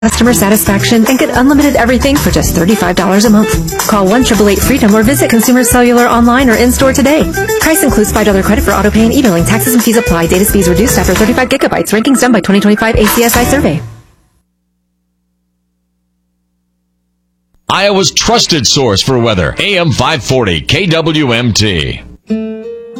customer satisfaction and get unlimited everything for just $35 a month. Call 1-888-FREEDOM or visit Consumer Cellular online or in-store today. Price includes $5 credit for auto pay and e-billing. Taxes and fees apply. Data speeds reduced after 35 gigabytes. Rankings done by 2025 ACSI survey. Iowa's trusted source for weather. AM 540 KWMT.